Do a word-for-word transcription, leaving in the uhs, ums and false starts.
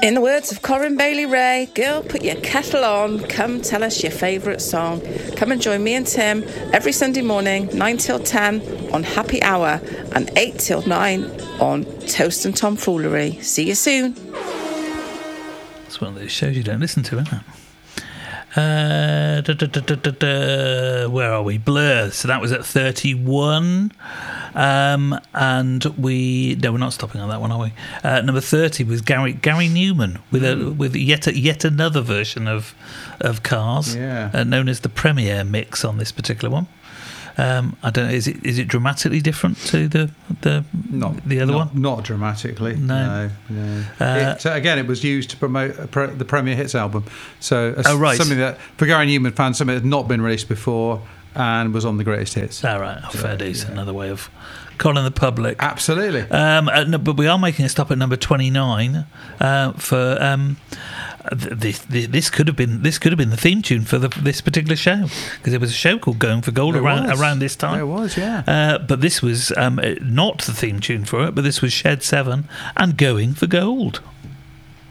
In the words of Corinne Bailey Ray, girl, put your kettle on, come tell us your favourite song. Come and join me and Tim every Sunday morning, nine till ten on Happy Hour and eight till nine on Toast and Tomfoolery. See you soon. It's one of those shows you don't listen to, isn't it? Uh, da, da, da, da, da, da. Where are we? Blur. So that was at thirty-one. Um, and we no, we're not stopping on that one, are we? Uh, number thirty was Gary Gary Newman with a mm. with yet a, yet another version of of Cars, yeah. uh, known as the Premiere mix on this particular one. Um, I don't know. Is it is it dramatically different to the the not, the other not, one? Not dramatically. No, no. no. Uh, it, again, it was used to promote a pre- the Premier Hits album. So a, oh, right. something that for Gary Newman fans, something that had not been released before and was on the greatest hits. All right, oh, fair so, dues. Yeah. Another way of calling the public. Absolutely. Um, uh, no, but we are making a stop at number twenty-nine uh, for. Um, This, this could have been this could have been the theme tune for the, this particular show, because there was a show called Going for Gold there around was. around this time. There was, yeah. Uh, but this was um, not the theme tune for it, but this was Shed Seven and Going for Gold.